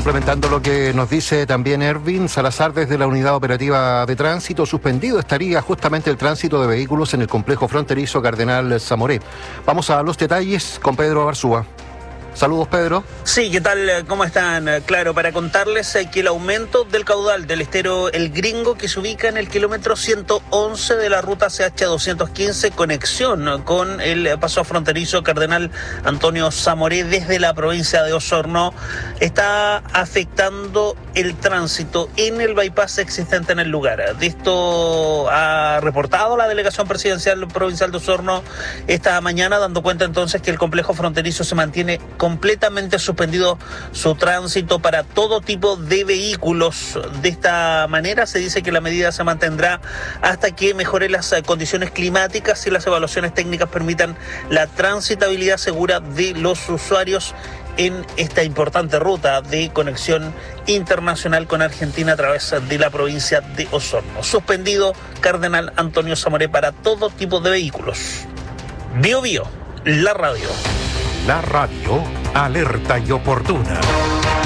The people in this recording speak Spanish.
Complementando lo que nos dice también Ervin Salazar desde la Unidad Operativa de Tránsito, suspendido estaría justamente el tránsito de vehículos en el complejo fronterizo Cardenal Zamoré. Vamos a los detalles con Pedro Arzúa. Saludos, Pedro. Sí, ¿qué tal? ¿Cómo están? Claro, para contarles que el aumento del caudal del estero El Gringo, que se ubica en el kilómetro 111 de la ruta CH215, conexión con el paso fronterizo Cardenal Antonio Zamoré desde la provincia de Osorno, está afectando el tránsito en el bypass existente en el lugar. De esto ha reportado la Delegación Presidencial Provincial de Osorno esta mañana, dando cuenta entonces que el complejo fronterizo se mantiene completamente suspendido su tránsito para todo tipo de vehículos. De esta manera se dice que la medida se mantendrá hasta que mejore las condiciones climáticas y las evaluaciones técnicas permitan la transitabilidad segura de los usuarios en esta importante ruta de conexión internacional con Argentina a través de la provincia de Osorno. Suspendido Cardenal Antonio Zamoré para todo tipo de vehículos. Bio Bio, la radio. La radio alerta y oportuna.